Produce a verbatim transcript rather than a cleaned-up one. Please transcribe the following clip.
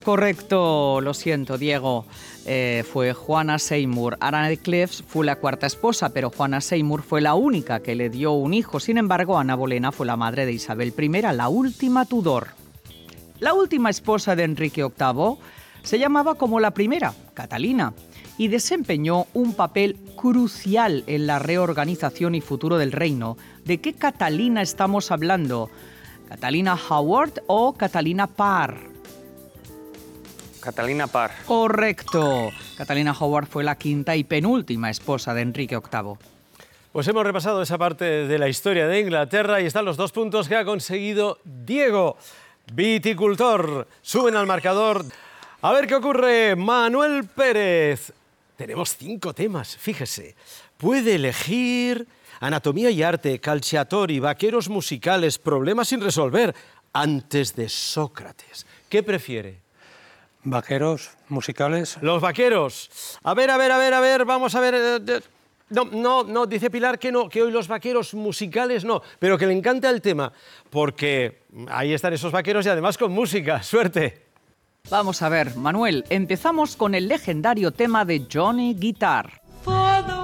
Correcto, lo siento, Diego. Eh, fue Juana Seymour. Ana de Cleves fue la cuarta esposa, pero Juana Seymour fue la única que le dio un hijo. Sin embargo, Ana Bolena fue la madre de Isabel primera, la última Tudor. La última esposa de Enrique octavo se llamaba como la primera, Catalina, y desempeñó un papel crucial en la reorganización y futuro del reino. ¿De qué Catalina estamos hablando? ¿Catalina Howard o Catalina Parr? Catalina Parr. Correcto. Catalina Howard fue la quinta y penúltima esposa de Enrique octavo. Pues hemos repasado esa parte de la historia de Inglaterra y están los dos puntos que ha conseguido Diego. Viticultor, suben al marcador. A ver qué ocurre. Manuel Pérez. Tenemos cinco temas, fíjese. Puede elegir anatomía y arte, calciatori, vaqueros musicales, problemas sin resolver, antes de Sócrates. ¿Qué prefiere? Vaqueros musicales. Los vaqueros. A ver, a ver, a ver, a ver, vamos a ver. Eh, no, no, no, dice Pilar que no, que hoy los vaqueros musicales no, pero que le encanta el tema, porque ahí están esos vaqueros y además con música. Suerte. Vamos a ver, Manuel, empezamos con el legendario tema de Johnny Guitar.